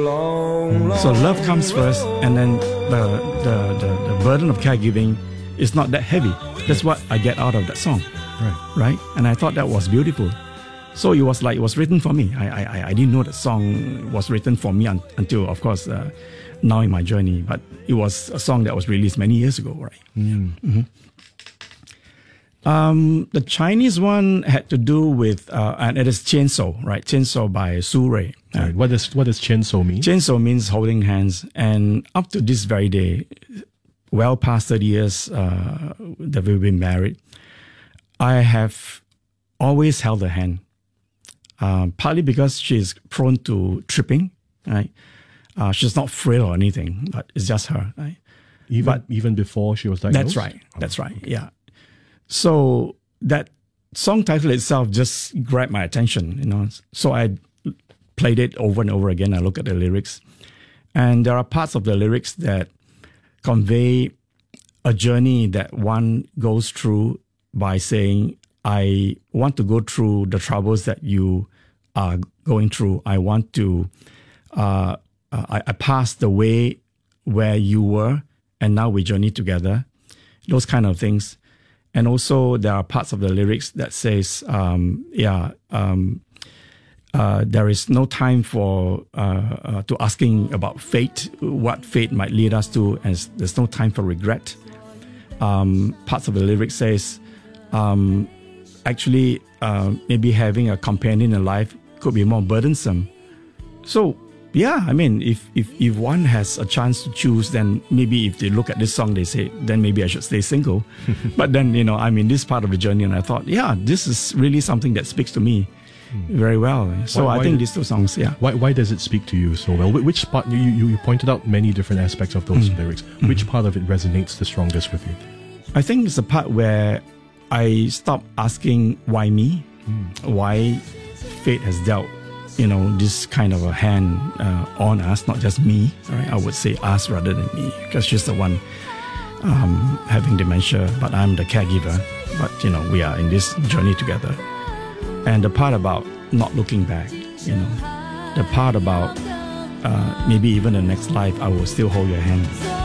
So love comes first, and then the burden of caregiving is not that heavy. That's what I get out of that song. Right? And I thought that was beautiful. So it was written for me. I didn't know the song was written for me until, of course, now in my journey. But it was a song that was released many years ago, right? Mm-hmm. The Chinese one had to do with, and it is Chainsaw, right? Chainsaw by Su Rui. Right. What does Chainsaw mean? Chainsaw means holding hands. And up to this very day, well past 30 years that we've been married, I have always held her hand. Partly because she's prone to tripping, right? She's not frail or anything, but it's just her, right? Even before she was diagnosed? That's right, yeah. So that song title itself just grabbed my attention, So I played it over and over again. I look at the lyrics. And there are parts of the lyrics that convey a journey that one goes through by saying, I want to go through the troubles that you are going through. I want to, I passed the way where you were, and now we journey together. Those kind of things. And also there are parts of the lyrics that says, there is no time for to asking about fate, what fate might lead us to, and there's no time for regret. Parts of the lyrics says, actually, maybe having a companion in life could be more burdensome. So, yeah, I mean, if one has a chance to choose, then maybe if they look at this song, they say, then maybe I should stay single. But then, I'm in this part of the journey, and I thought, yeah, this is really something that speaks to me very well. So I think these two songs, yeah. Why does it speak to you so well? Which part, you pointed out many different aspects of those lyrics. Which part of it resonates the strongest with you? I think it's the part where I stopped asking why me, why fate has dealt, this kind of a hand on us, not just me, right? I would say us rather than me, because she's the one having dementia, but I'm the caregiver. But, we are in this journey together. And the part about not looking back, the part about maybe even the next life, I will still hold your hand.